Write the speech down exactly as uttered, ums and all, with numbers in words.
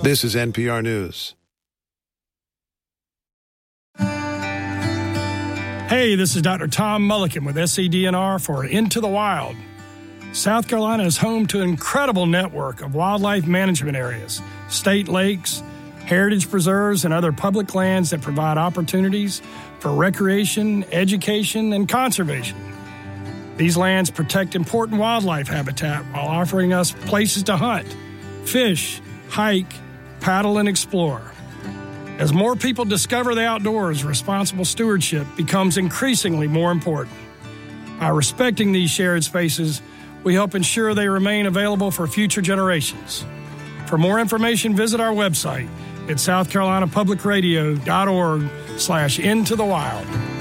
This is N P R News. Hey, this is Doctor Tom Mulliken with S C D N R for Into the Wild. South Carolina is home to an incredible network of wildlife management areas, state lakes, heritage preserves, and other public lands that provide opportunities for recreation, education, and conservation. These lands protect important wildlife habitat while offering us places to hunt, fish, hike, paddle, and explore. As more people discover the outdoors, responsible stewardship becomes increasingly more important. By respecting these shared spaces, we help ensure they remain available for future generations. For more information, visit our website at south carolina public radio dot org slash into the wild.